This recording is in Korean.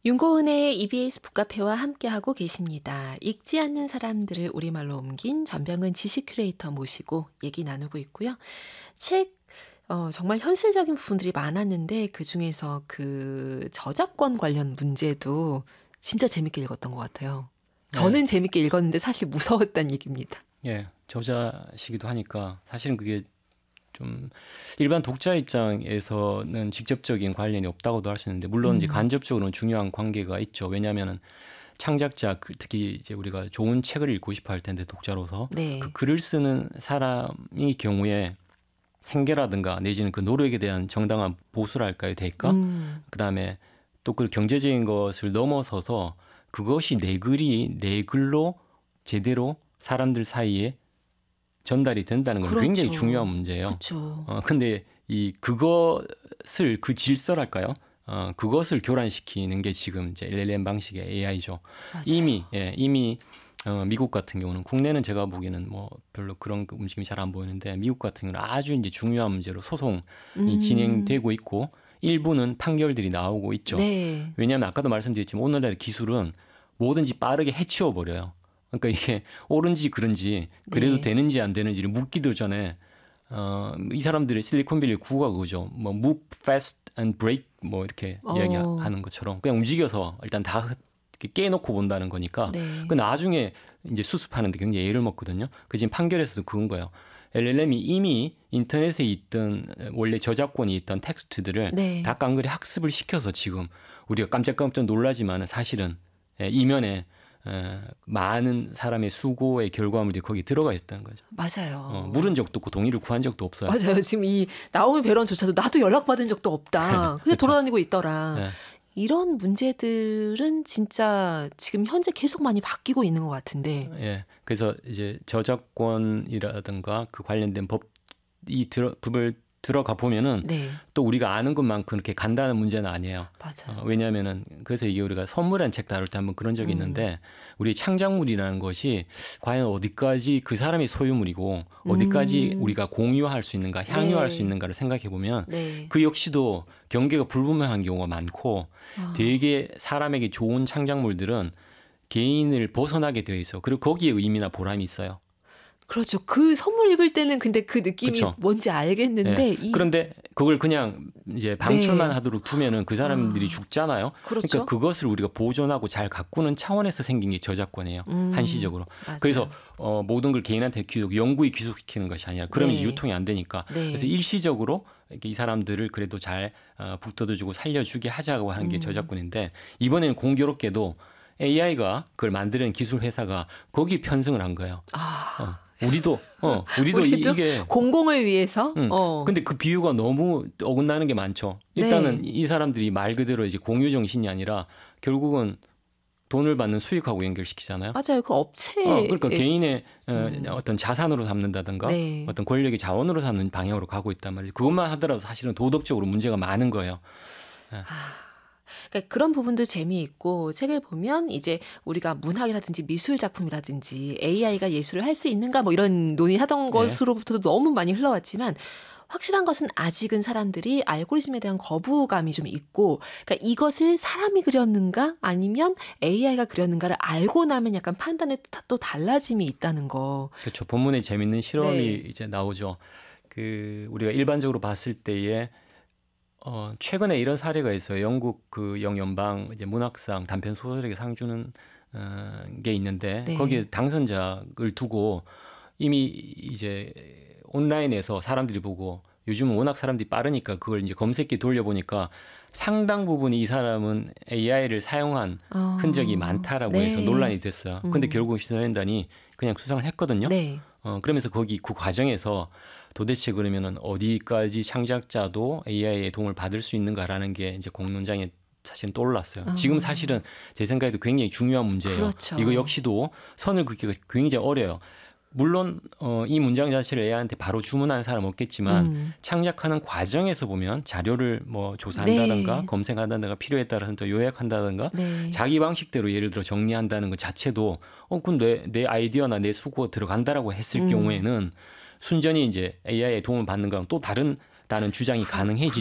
윤고은의 EBS 북카페와 함께하고 계십니다. 읽지 않는 사람들을 우리말로 옮긴 전병은 지식 큐레이터 모시고 얘기 나누고 있고요. 책 정말 현실적인 부분들이 많았는데 그중에서 그 저작권 관련 문제도 진짜 재밌게 읽었던 것 같아요. 저는 네. 재밌게 읽었는데 사실 무서웠다는 얘기입니다. 예, 저자시기도 하니까 사실은 그게 좀 일반 독자 입장에서는 직접적인 관련이 없다고도 할 수 있는데 물론 이제 간접적으로는 중요한 관계가 있죠. 왜냐하면은 창작자 특히 이제 우리가 좋은 책을 읽고 싶어 할 텐데 독자로서 네. 그 글을 쓰는 사람의 경우에 생계라든가 내지는 그 노력에 대한 정당한 보수랄까요, 대가? 그다음에 또 그 경제적인 것을 넘어서서 그것이 내 글이 내 글로 제대로 사람들 사이에 전달이 된다는 건 그렇죠. 굉장히 중요한 문제예요. 그렇죠. 근데 그것을 그 질서랄까요? 그것을 교란시키는 게 지금 이제 LLM 방식의 AI죠. 맞아요. 이미 미국 같은 경우는 국내는 제가 보기에는 뭐 별로 그런 움직임이 잘 안 보이는데 미국 같은 경우는 아주 이제 중요한 문제로 소송이 진행되고 있고 일부는 판결들이 나오고 있죠. 네. 왜냐하면 아까도 말씀드렸지만 오늘날의 기술은 뭐든지 빠르게 해치워 버려요. 그러니까 이게 옳은지 그른지 그래도 네. 되는지 안 되는지를 묻기도 전에 이 사람들의 실리콘밸리 구호가 그거죠. 뭐 move fast and break 뭐 이렇게 이야기하는 것처럼 그냥 움직여서 일단 다 깨놓고 본다는 거니까 네. 그 나중에 이제 수습하는데 굉장히 애를 먹거든요. 그 지금 판결에서도 그건 거예요. LLM이 이미 인터넷에 있던 원래 저작권이 있던 텍스트들을 네. 다 깡그리 학습을 시켜서 지금 우리가 깜짝깜짝 놀라지만은 사실은 이면에 많은 사람의 수고의 결과물이 거기 들어가 있다는 거죠. 맞아요. 물은 적도 없고 동의를 구한 적도 없어요. 맞아요. 지금 이 나오미 배런조차도 나도 연락받은 적도 없다. 근데 그렇죠. 돌아다니고 있더라. 네. 이런 문제들은 진짜 지금 현재 계속 많이 바뀌고 있는 것 같은데. 예. 그래서 이제 저작권이라든가 그 관련된 법을 들어가 보면은 네. 또 우리가 아는 것만큼 그렇게 간단한 문제는 아니에요. 맞아요. 왜냐하면은 그래서 이게 우리가 선물한 책 다룰 때 한번 그런 적이 있는데 우리 창작물이라는 것이 과연 어디까지 그 사람의 소유물이고 어디까지 우리가 공유할 수 있는가, 향유할 네. 수 있는가를 생각해 보면 네. 그 역시도 경계가 불분명한 경우가 많고 되게 사람에게 좋은 창작물들은 개인을 벗어나게 되어 있어. 그리고 거기에 의미나 보람이 있어요. 그렇죠. 그 선물 읽을 때는 근데 그 느낌이 그쵸. 뭔지 알겠는데. 네. 그런데 그걸 그냥 이제 방출만 네. 하도록 두면은 그 사람들이 죽잖아요. 그렇죠. 그러니까 그것을 우리가 보존하고 잘 가꾸는 차원에서 생긴 게 저작권이에요. 한시적으로. 맞아요. 그래서 모든 걸 개인한테 영구히 귀속시키는 것이 아니라 그러면 네. 유통이 안 되니까. 네. 그래서 일시적으로 이렇게 이 사람들을 그래도 잘 북돋아주고 살려주게 하자고 하는 게 저작권인데 이번에는 공교롭게도 AI가 그걸 만드는 기술 회사가 거기 편승을 한 거예요. 우리도 이게 공공을 위해서. 근데 그 비유가 너무 어긋나는 게 많죠. 일단은 네. 이 사람들이 말 그대로 이제 공유 정신이 아니라 결국은 돈을 받는 수익하고 연결시키잖아요. 맞아요. 그 업체. 그러니까 개인의 어떤 자산으로 삼는다든가 네. 어떤 권력의 자원으로 삼는 방향으로 가고 있단 말이죠. 그것만 하더라도 사실은 도덕적으로 문제가 많은 거예요. 그러니까 그런 부분도 재미있고 책을 보면 이제 우리가 문학이라든지 미술 작품이라든지 AI가 예술을 할 수 있는가 뭐 이런 논의하던 것으로부터도 너무 많이 흘러왔지만 확실한 것은 아직은 사람들이 알고리즘에 대한 거부감이 좀 있고 그러니까 이것을 사람이 그렸는가 아니면 AI가 그렸는가를 알고 나면 약간 판단에 또 달라짐이 있다는 거. 그렇죠. 본문에 재밌는 실험이 네. 이제 나오죠. 우리가 일반적으로 봤을 때에 최근에 이런 사례가 있어요. 영국 그 영연방 이제 문학상 단편 소설에게 상 주는 게 있는데 네. 거기에 당선작을 두고 이미 이제 온라인에서 사람들이 보고 요즘은 워낙 사람들이 빠르니까 그걸 이제 검색기 돌려보니까 상당 부분이 이 사람은 AI를 사용한 흔적이 많다라고 해서 논란이 됐어요. 근데 결국 시사연단이 그냥 수상을 했거든요. 네. 그러면서 거기 그 과정에서 도대체 그러면은 어디까지 창작자도 AI의 도움을 받을 수 있는가라는 게 이제 공론장에 사실은 떠올랐어요. 지금 사실은 제 생각에도 굉장히 중요한 문제예요. 그렇죠. 이거 역시도 선을 긋기가 굉장히 어려요. 물론 이 문장 자체를 AI한테 바로 주문하는 사람 없겠지만 창작하는 과정에서 보면 자료를 뭐 조사한다든가 네. 검색한다든가 필요에 따라서 또 요약한다든가 네. 자기 방식대로 예를 들어 정리한다는 것 자체도 그럼 내 아이디어나 내 수고 들어간다라고 했을 경우에는 순전히 이제 AI의 도움을 받는 거랑 또 다른 주장이 가능해지죠.